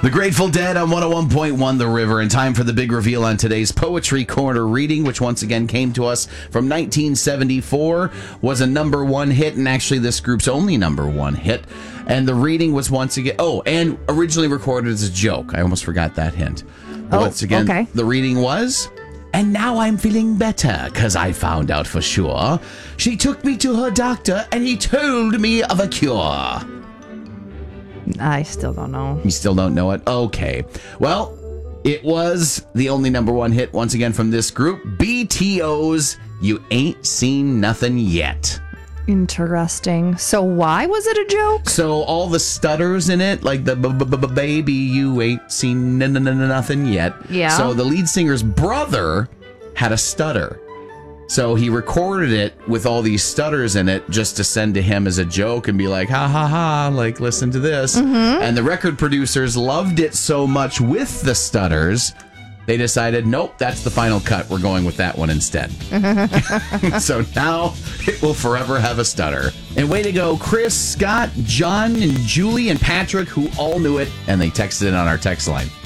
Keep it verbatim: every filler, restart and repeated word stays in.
The Grateful Dead on one oh one point one The River, and time for the big reveal on today's Poetry Corner reading, which once again came to us from nineteen seventy-four, was a number one hit, and actually this group's only number one hit. And the reading was once again, oh, and originally recorded as a joke. I almost forgot that hint. Oh, once again, okay. The reading was, and now I'm feeling better, because I found out for sure. She took me to her doctor, and he told me of a cure. I still don't know. You still don't know it? Okay. Well, it was the only number one hit once again from this group, B T O's You Ain't Seen Nothing Yet. Interesting. So why was it a joke? So all the stutters in it, like the baby, you ain't seen nothing yet. Yeah. So the lead singer's brother had a stutter. So he recorded it with all these stutters in it just to send to him as a joke and be like, ha ha ha, like, listen to this. Mm-hmm. And the record producers loved it so much with the stutters, they decided, nope, that's the final cut. We're going with that one instead. So now it will forever have a stutter. And way to go, Chris, Scott, John, and Julie, and Patrick, who all knew it, and they texted it on our text line.